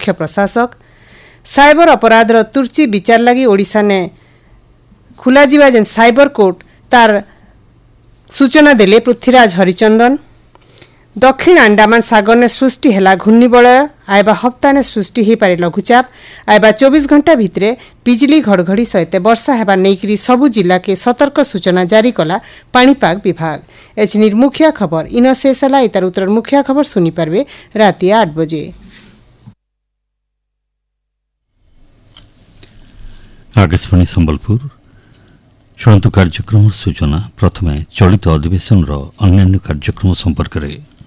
मुख्य प्रशासक साइबर अपराध तुर्ची विचार लगी ओडिशा ने खुला जीवा जेन साइबर कोर्ट तार सूचना देले पृथ्वीराज हरिचंदन। दक्षिण अंडमान सागर ने सृष्टि है घूर्णिबलय आयबा हप्ता ने सृष्टि हो पारे लघुचाप आयबा 24 घंटा भितरे बिजली घड़घड़ी सहित वर्षा हेबा नेइकरी सबु जिला के सतर्क सूचना जारी कला पाणीपाग विभाग। एचनिर मुख्य खबर इन शेष है इतार उत्तर मुख्य खबर सुनी पारबे राति 8 बजे। आकाशवाणी संबलपुर शुणु कार्यक्रम सूचना प्रथमे चलित अधिवेशन अन्यान्य कार्यक्रम संपर्क में।